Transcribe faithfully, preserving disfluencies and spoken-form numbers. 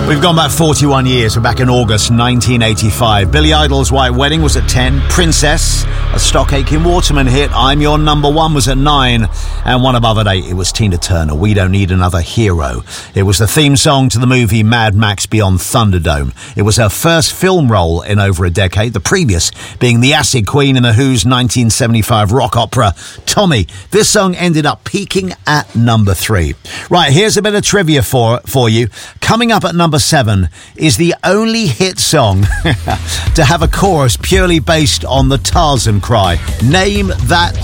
We've gone back forty-one years. We're back in August nineteen eighty-five. Billy Idol's White Wedding was at ten. Princess, a Stock Aitken Waterman hit, I'm Your Number One, was at nine. And one above at eight, it was Tina Turner, We Don't Need Another Hero. It was the theme song to the movie Mad Max Beyond Thunderdome. It was her first film role in over a decade, the previous being the Acid Queen in The Who's nineteen seventy-five rock opera Tommy. This song ended up peaking at number three. Right, here's a bit of trivia for, for you. Coming up at number seven is the only hit song to have a chorus purely based on the Tarzan cry. Name that